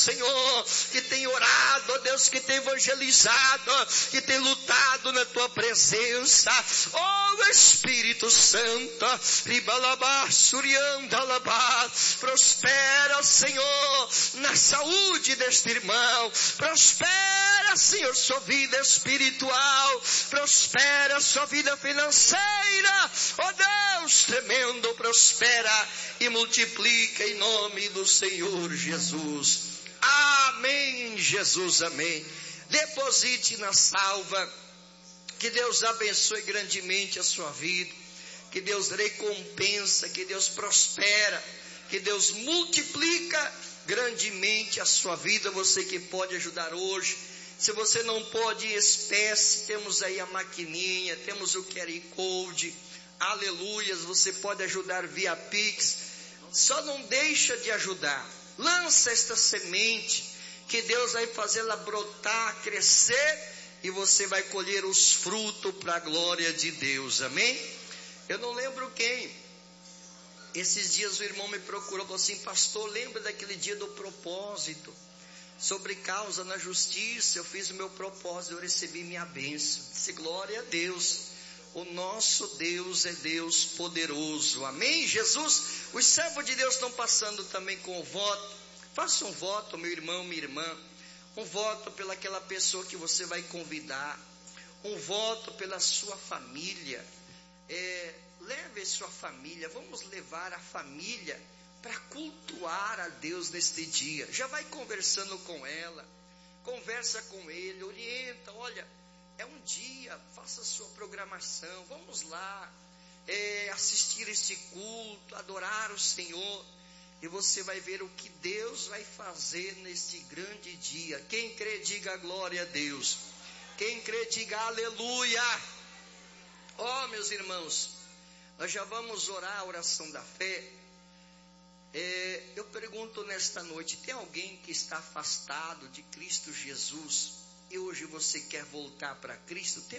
Senhor, que tem orado, ó Deus, que tem evangelizado, que tem lutado na tua presença, ó Espírito Santo, prospera, Senhor, na saúde deste irmão, prospera, Senhor, sua vida espiritual, prospera sua vida financeira, ó Deus tremendo, prospera e multiplica em nome do Senhor Jesus. Amém, Jesus, amém. Deposite na salva. Que Deus abençoe grandemente a sua vida. Que Deus recompensa, que Deus prospera, que Deus multiplica grandemente a sua vida. Você que pode ajudar hoje. Se você não pode em espécie, temos aí a maquininha, temos o QR Code. Aleluias, você pode ajudar via Pix. Só não deixa de ajudar. Lança esta semente, que Deus vai fazê-la brotar, crescer, e você vai colher os frutos para a glória de Deus, amém? Eu não lembro quem, esses dias o irmão me procurou, falou assim: pastor, lembra daquele dia do propósito, sobre causa na justiça? Eu fiz o meu propósito, eu recebi minha bênção. Disse: glória a Deus. O nosso Deus é Deus poderoso, amém? Jesus, os servos de Deus estão passando também com o voto. Faça um voto, meu irmão, minha irmã. Um voto pelaquela pessoa que você vai convidar. Um voto pela sua família. Leve sua família, vamos levar a família para cultuar a Deus neste dia. Já vai conversando com ela, conversa com ele, orienta, olha, é um dia, faça a sua programação, vamos lá, assistir este culto, adorar o Senhor, e você vai ver o que Deus vai fazer neste grande dia. Quem crê, diga glória a Deus. Quem crê, diga aleluia. Ó, meus irmãos, nós já vamos orar a oração da fé. Eu pergunto nesta noite, tem alguém que está afastado de Cristo Jesus e hoje você quer voltar para Cristo? Tem